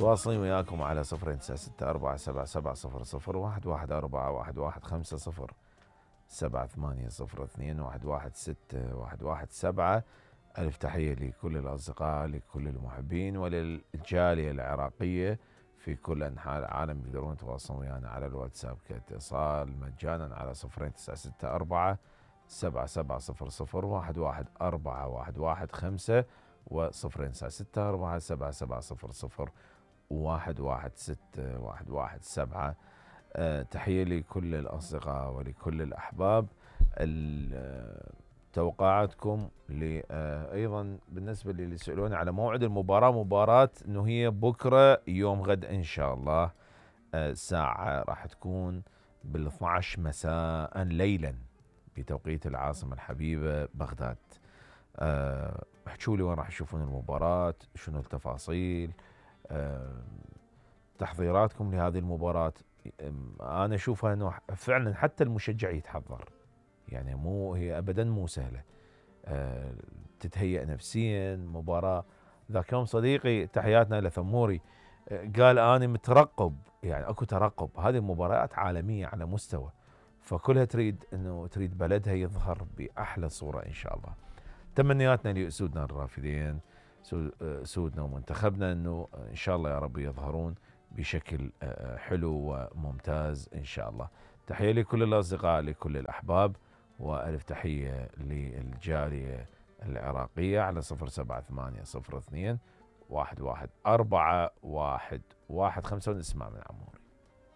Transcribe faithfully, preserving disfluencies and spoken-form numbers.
تواصلين وياكم على صفرين تسعة ستة أربعة سبعة سبعة صفر صفر واحد واحد أربعة واحد واحد خمسة صفر سبعة ثمانية صفر اثنين واحد واحد ستة واحد واحد سبعة. ألف تحية لكل الأصدقاء، لكل المحبين وللجالية العراقية في كل أنحاء العالم. يقدرون يتواصلون ويانا على الواتساب كاتصال مجانا على صفرين تسعة ستة أربعة سبعة سبعة صفر صفر واحد واحد أربعة واحد واحد خمسة وصفرين تسعة ستة أربعة سبعة سبعة صفر صفر واحد واحد ستة واحد واحد سبعة. أه تحية لكل الأصدقاء ولكل الأحباب. توقعاتكم لي أه أيضا بالنسبة للي يسألون على موعد المباراة. مباراة أنه هي بكرة يوم غد إن شاء الله. الساعة أه راح تكون بالاثنى عشر مساء ليلا بتوقيت العاصمة الحبيبة بغداد. أه احكوا لي وين راح تشوفون المباراة، شنو التفاصيل، أه تحضيراتكم لهذه المباراة. أنا أشوفها أنه فعلا حتى المشجع يتحضر، يعني مو هي أبدا مو سهلة. أه تتهيأ نفسيا مباراة. ذاك يوم صديقي تحياتنا لثموري أه قال أنا مترقب، يعني أكو ترقب. هذه مباريات عالمية على مستوى، فكلها تريد أنه تريد بلدها يظهر بأحلى صورة إن شاء الله. تمنياتنا لأسودنا الرافدين، سودنا ومنتخبنا، أنه إن شاء الله يا رب يظهرون بشكل حلو وممتاز إن شاء الله. تحية لكل الأصدقاء، لكل الأحباب، وألف تحية للجالية العراقية على صفر سبعة ثمانية صفر اثنين واحد واحد أربعة واحد واحد خمسة. ونسمع من عموري.